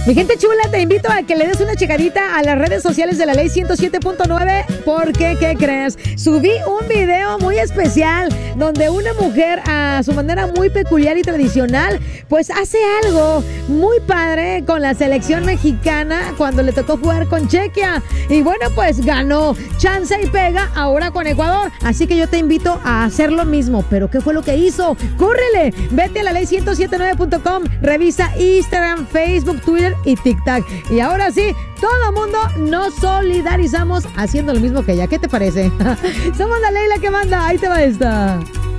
Mi gente chula, te invito a que le des una checadita a las redes sociales de la Ley 107.9 porque, ¿qué crees? Subí un video muy especial donde una mujer, a su manera muy peculiar y tradicional, pues hace algo muy padre con la selección mexicana cuando le tocó jugar con Chequia. Y bueno, pues ganó chance y pega ahora con Ecuador. Así que yo te invito a hacer lo mismo. ¿Pero qué fue lo que hizo? ¡Córrele! Vete a la ley1079.com, revisa Instagram, Facebook, Twitter y TikTok. Y ahora sí, todo mundo nos solidarizamos haciendo lo mismo que ella. ¿Qué te parece? Somos la ley la que manda. Ahí te va esta.